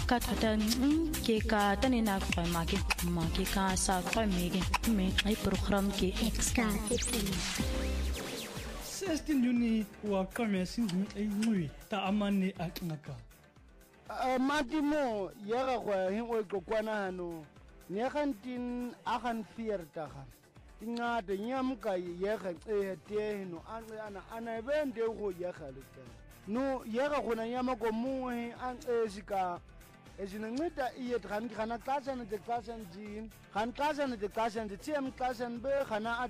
ka thata ke ka tani na kwa ma ke ka sa kwa me ai program ke extra 16 Juni wa kame singu ai ngui ta amane aknaka matimo ya ga gwa hin o kokwana hano ne gantin agan fiertaga ingade nyamka ye ga te no ana bende go ya galete no ye ga gona nyama ko muhe an sika ezinceda iye dran kana xaxa ne xaxa nje kan xaxa ne xaxa nje tiem xaxa be khana